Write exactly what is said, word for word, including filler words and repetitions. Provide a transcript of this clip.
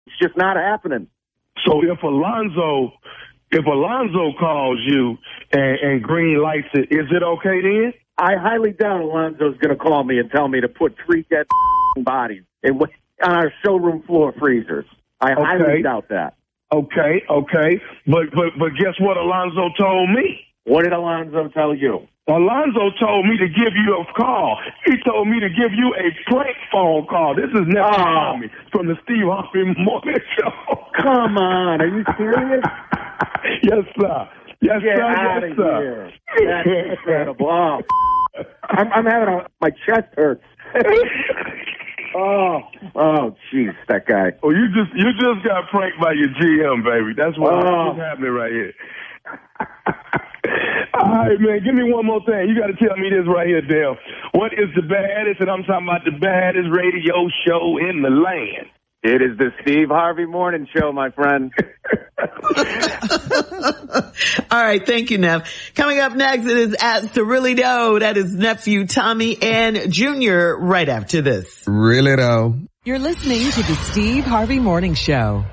It's just not happening. So if Alonzo, if Alonzo calls you and, and green lights it, is it okay then? I highly doubt Alonzo's going to call me and tell me to put three dead bodies in, on our showroom floor freezers. I okay. highly doubt that. Okay, okay. But, but, but guess what Alonzo told me? What did Alonzo tell you? Alonzo told me to give you a call. He told me to give you a prank phone call. This is Nephew Tommy oh. from the Steve Harvey Morning Show. Come on, are you serious? Yes, sir. Yes, Get sir. out yes, of sir. Here. That's incredible. Oh, I'm, I'm having a, my chest hurts. oh, oh, jeez, that guy. Oh, you just you just got pranked by your G M, baby. That's what, oh. what's happening right here. All right, man, give me one more thing. You got to tell me this right here, Dale. What is the baddest, and I'm talking about the baddest radio show in the land? It is the Steve Harvey Morning Show, my friend. All right, thank you, Neff. Coming up next, it is Ask to Really Know. That is Nephew Tommy and Junior right after this. Really Though. You're listening to the Steve Harvey Morning Show.